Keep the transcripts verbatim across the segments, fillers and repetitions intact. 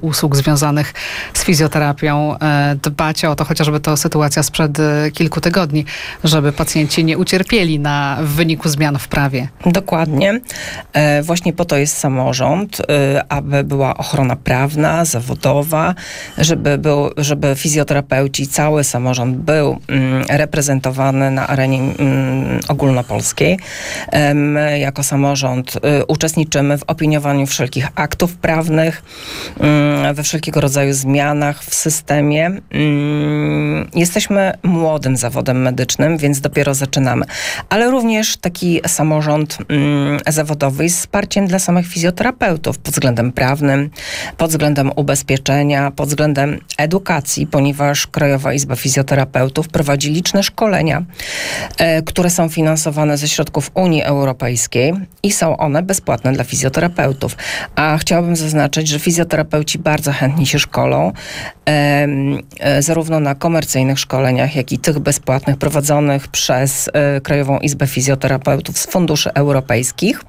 usług związanych z fizjoterapią. Dbacie o to, chociażby to sytuacja sprzed kilku tygodni, żeby pacjenci nie ucierpieli na, w wyniku zmian w prawie. Dokładnie. E, właśnie po to jest samorząd, e, aby była ochrona prawna, zawodowa, żeby, był, żeby fizjoterapeuci, cały samorząd był mm, reprezentowany na arenie mm, ogólnopolskiej. E, my jako samorząd e, uczestniczymy w opiniowaniu wszelkich aktów prawnych, mm, we wszelkiego rodzaju zmianach w systemie. Mm, jesteśmy młodym zawodem medycznym, więc dopiero zaczynamy. Ale również taki samorząd mm, zawodowy jest wsparciem dla samych fizjoterapeutów pod względem prawnym, pod względem ubezpieczenia, pod względem edukacji, ponieważ Krajowa Izba Fizjoterapeutów prowadzi liczne szkolenia, e, które są finansowane ze środków Unii Europejskiej i są one bezpłatne dla fizjoterapeutów. A chciałabym zaznaczyć, że fizjoterapeuci bardzo chętnie się szkolą, e, e, zarówno na komercyjnych szkoleniach, jak i tych bezpłatnych prowadzonych przez e, Krajową Izbę Fizjoterapeutów z funduszy europejskich.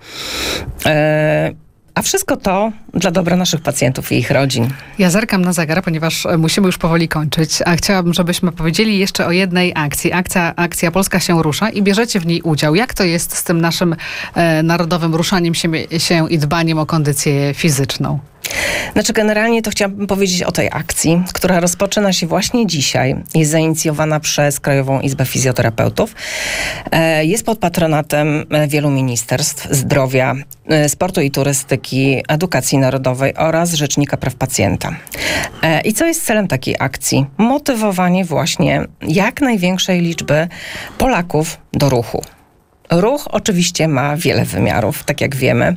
E, a wszystko to dla dobra naszych pacjentów i ich rodzin. Ja zerkam na zegar, ponieważ musimy już powoli kończyć, a chciałabym, żebyśmy powiedzieli jeszcze o jednej akcji. Akcja, akcja Polska się rusza i bierzecie w niej udział. Jak to jest z tym naszym e, narodowym ruszaniem się, się i dbaniem o kondycję fizyczną? Znaczy generalnie to chciałabym powiedzieć o tej akcji, która rozpoczyna się właśnie dzisiaj. Jest zainicjowana przez Krajową Izbę Fizjoterapeutów. Jest pod patronatem wielu ministerstw: zdrowia, sportu i turystyki, edukacji narodowej oraz Rzecznika Praw Pacjenta. I co jest celem takiej akcji? Motywowanie właśnie jak największej liczby Polaków do ruchu. Ruch oczywiście ma wiele wymiarów, tak jak wiemy,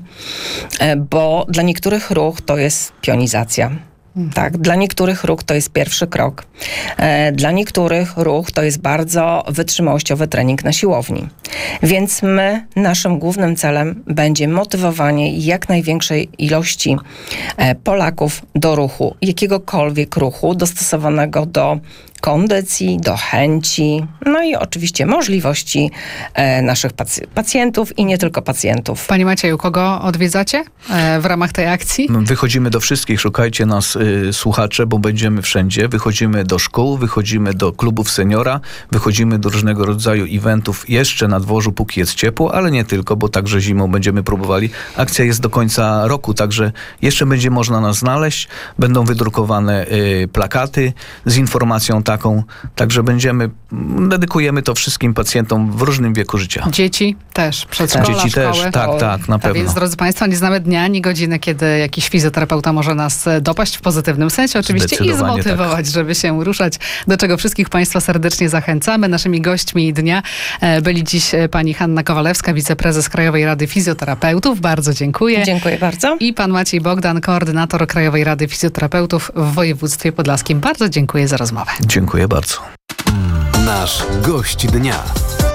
bo dla niektórych ruch to jest pionizacja. Tak, dla niektórych ruch to jest pierwszy krok. Dla niektórych ruch to jest bardzo wytrzymałościowy trening na siłowni. Więc my, naszym głównym celem będzie motywowanie jak największej ilości Polaków do ruchu, jakiegokolwiek ruchu dostosowanego do kondycji, do chęci, no i oczywiście możliwości e, naszych pac- pacjentów i nie tylko pacjentów. Panie Macieju, kogo odwiedzacie e, w ramach tej akcji? Wychodzimy do wszystkich, szukajcie nas y, słuchacze, bo będziemy wszędzie. Wychodzimy do szkół, wychodzimy do klubów seniora, wychodzimy do różnego rodzaju eventów jeszcze na dworzu, póki jest ciepło, ale nie tylko, bo także zimą będziemy próbowali. Akcja jest do końca roku, także jeszcze będzie można nas znaleźć. Będą wydrukowane y, plakaty z informacją taką, także będziemy, dedykujemy to wszystkim pacjentom w różnym wieku życia. Dzieci też, przedszkola, Dzieci szkoły. też, tak, tak, na A pewno. więc, drodzy Państwo, nie znamy dnia, ani godziny, kiedy jakiś fizjoterapeuta może nas dopaść w pozytywnym sensie oczywiście i Zdecydowanie zmotywować, tak, żeby się ruszać, do czego wszystkich Państwa serdecznie zachęcamy. Naszymi gośćmi dnia byli dziś pani Hanna Kowalewska, wiceprezes Krajowej Rady Fizjoterapeutów. Bardzo dziękuję. Dziękuję bardzo. I pan Maciej Bogdan, koordynator Krajowej Rady Fizjoterapeutów w województwie podlaskim. Bardzo dziękuję za rozmowę. Dziękuję bardzo. Nasz gość dnia.